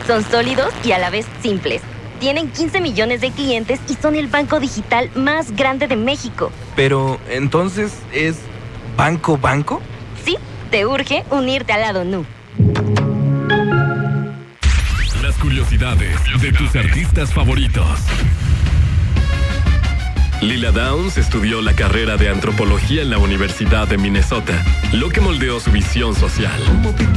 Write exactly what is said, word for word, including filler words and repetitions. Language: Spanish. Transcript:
Son sólidos y a la vez simples. Tienen quince millones de clientes y son el banco digital más grande de México. Pero, ¿entonces es Banco Banco? Sí, te urge unirte al lado N U. Las curiosidades de tus artistas favoritos. Lila Downs estudió la carrera de antropología en la Universidad de Minnesota, lo que moldeó su visión social.